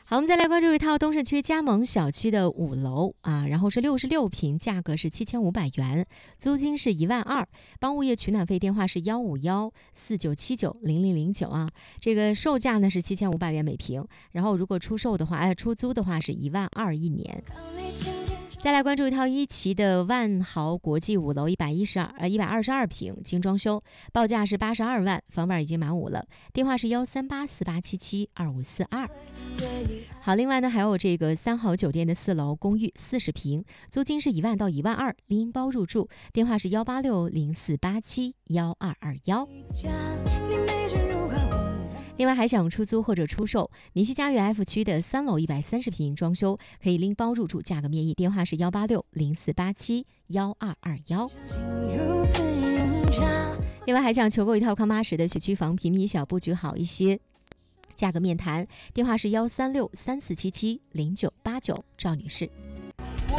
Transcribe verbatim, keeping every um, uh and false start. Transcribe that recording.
好，我们再来关注一套东市区加盟小区的五楼啊，然后是六十六平，价格是七千五百元，租金是一万二，帮物业取暖费电话是幺五幺四九七九零零零九啊，这个售价呢是七千五百元每平，然后如果出售的话，哎，出租的话是一万二一年。再来关注一套一期的万豪国际五楼一百一十二呃一百二十二平，精装修，报价是八十二万，房本已经满五了，电话是幺三八四八七七二五四二。好，另外呢还有这个三好酒店的四楼公寓四十平，租金是一万到一万二，拎包入住，电话是幺八六零四八七幺二二幺。另外还想出租或者出售明溪家园 F 区的三楼一百三十平装修，可以拎包入住，价格面议，电话是幺八六零四八七幺二二幺。另外还想求购一套康巴什的学区房，平米小，布局好一些，价格面谈，电话是幺三六三四七七零九八九，赵女士。